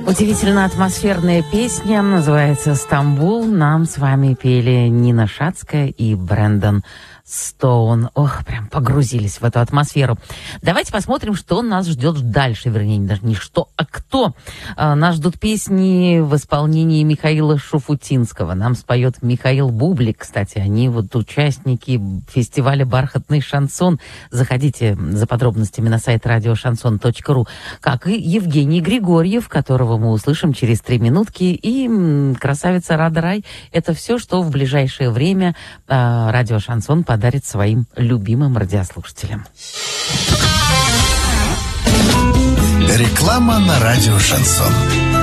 Удивительно атмосферная песня, называется «Стамбул». Нам с вами пели Нина Шацкая и Брэндон Стоун. Ох, прям погрузились в эту атмосферу. Давайте посмотрим, что нас ждет дальше. Вернее, даже не что, а кто. Нас ждут песни в исполнении Михаила Шуфутинского. Нам споет Михаил Бублик. Кстати, они вот участники фестиваля «Бархатный шансон». Заходите за подробностями на сайт радиошансон.ру. Как и Евгений Григорьев, которого мы услышим через 3 минутки, и красавица Рада Рай. Это все, что в ближайшее время радио «Шансон» подарит своим любимым радиослушателям. Реклама на радио «Шансон».